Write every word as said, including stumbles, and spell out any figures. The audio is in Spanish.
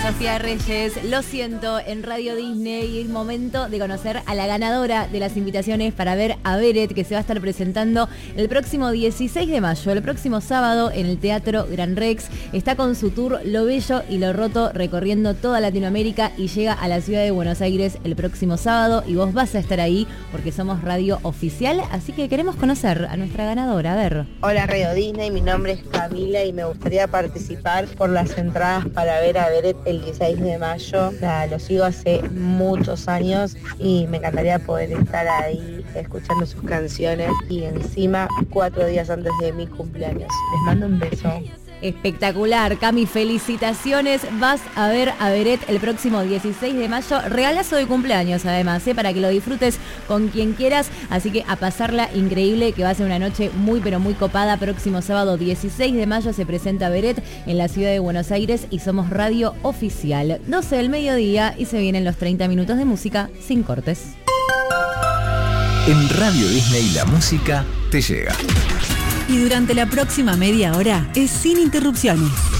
Sofía Reyes, lo siento, en Radio Disney, y es momento de conocer a la ganadora de las invitaciones para ver a Beret, que se va a estar presentando el próximo dieciséis de mayo, el próximo sábado, en el Teatro Gran Rex. Está con su tour Lo Bello y Lo Roto, recorriendo toda Latinoamérica, y llega a la ciudad de Buenos Aires el próximo sábado, y vos vas a estar ahí porque somos radio oficial, así que queremos conocer a nuestra ganadora. A ver. Hola Radio Disney, mi nombre es Camila y me gustaría participar por las entradas para ver a Beret el dieciséis de mayo. La, lo sigo hace muchos años y me encantaría poder estar ahí escuchando sus canciones, y encima cuatro días antes de mi cumpleaños. Les mando un beso. Espectacular, Cami, felicitaciones. Vas a ver a Beret el próximo dieciséis de mayo. Regalazo de cumpleaños además, ¿eh? Para que lo disfrutes con quien quieras. Así que a pasarla increíble, que va a ser una noche muy pero muy copada. Próximo sábado dieciséis de mayo se presenta Beret en la ciudad de Buenos Aires y somos radio oficial. doce del mediodía y se vienen los treinta minutos de música sin cortes. En Radio Disney la música te llega. Y durante la próxima media hora es sin interrupciones.